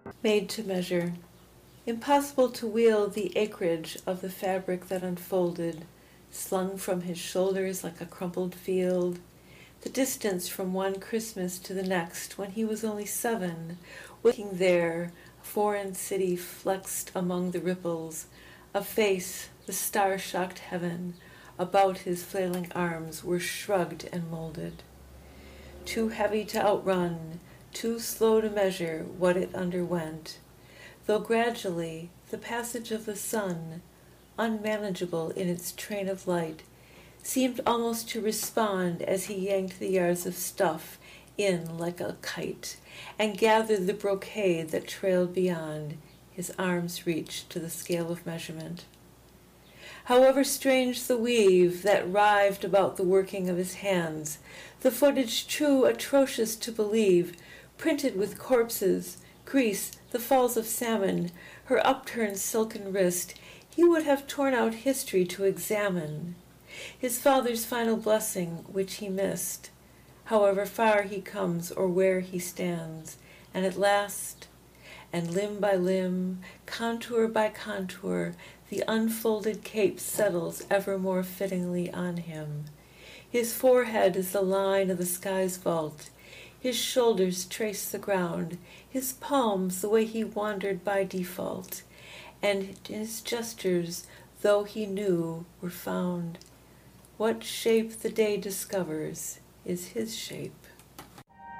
Made to measure. Impossible to wield the acreage of the fabric that unfolded, slung from his shoulders like a crumpled field. The distance from one Christmas to the next, when he was only 7, waking there, a foreign city flexed among the ripples, a face, the star-shocked heaven, about his flailing arms were shrugged and molded. Too heavy to outrun, too slow to measure what it underwent, though gradually the passage of the sun, unmanageable in its train of light, seemed almost to respond as he yanked the yards of stuff in like a kite and gathered the brocade that trailed beyond. His arms reached to the scale of measurement. However strange the weave that writhed about the working of his hands, the footage too atrocious to believe, printed with corpses, grease, the falls of salmon, her upturned silken wrist, he would have torn out history to examine. His father's final blessing, which he missed, however far he comes or where he stands, and at last, and limb by limb, contour by contour, the unfolded cape settles ever more fittingly on him. His forehead is the line of the sky's vault, his shoulders trace the ground, his palms the way he wandered by default, and his gestures, though he knew, were found. What shape the day discovers is his shape.